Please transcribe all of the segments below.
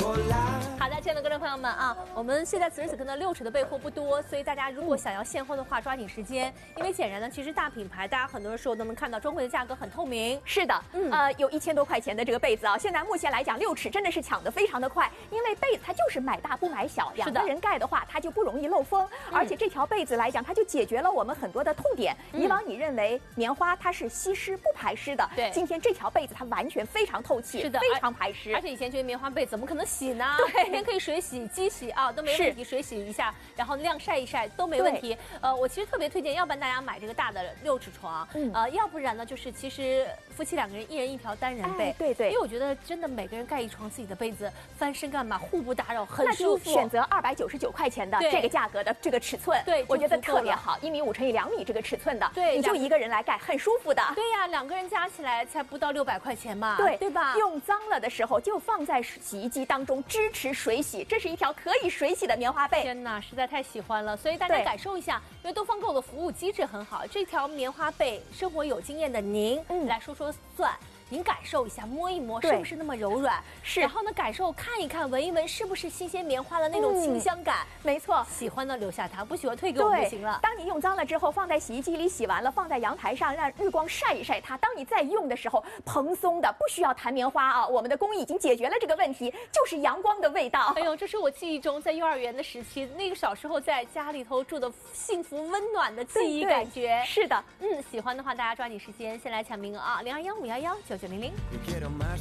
好的，亲爱的观众朋友们啊，我们现在此时此刻呢，6尺的备货不多，所以大家如果想要现货的话，抓紧时间，因为显然呢，其实大品牌大家很多时候都能看到专柜的价格很透明。 是的，有1000多块钱的这个被子啊，现在目前来讲6尺真的是抢得非常的快，因为被子它就是买大不买小，2个人盖的话它就不容易漏风，而且这条被子来讲，它就解决了我们很多的痛点。以往你认为棉花它是吸湿不排湿的， 对， 今天这条被子它完全非常透气， 是的， 非常排湿。 而且以前觉得棉花被怎么可能洗呢？ 对， 今天可以水洗、机洗啊，都没问题，水洗一下，然后晾晒一晒都没问题。我其实特别推荐，要不然大家买这个大的6尺床，要不然呢就是其实夫妻2个人1人1条单人被， 对对， 因为我觉得真的每个人盖一床自己的被子，翻身干嘛互不打扰，很舒服。 选择299块钱的这个价格的这个尺寸， 对， 我觉得特别好，1.5米乘以2米这个尺寸的， 对， 你就1个人来盖，很舒服的。 对呀，2个人加起来才不到600块钱嘛，对吧？ 用脏了的时候就放在洗衣机当中，支持水洗，这是一条可以水洗的棉花被。 天哪，实在太喜欢了！所以大家感受一下，因为东方购的服务机制很好，这条棉花被，生活有经验的您来说说算。您感受一下，摸一摸，是不是那么柔软？是。然后呢，感受看一看，闻一闻，是不是新鲜棉花的那种清香感？ 没错。 喜欢的留下它，不喜欢退给我们就行了。 当你用脏了之后，放在洗衣机里洗完了，放在阳台上让日光晒一晒它。当你再用的时候，蓬松的，不需要弹棉花啊。我们的工艺已经解决了这个问题，就是阳光的味道。 哎呦，这是我记忆中在幼儿园的时期，那个小时候在家里头住的幸福温暖的记忆感觉。 是的， 喜欢的话大家抓紧时间先来抢名额啊，0215119900。 Quiero más,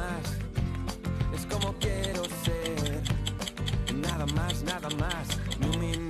es como quiero ser, nada más,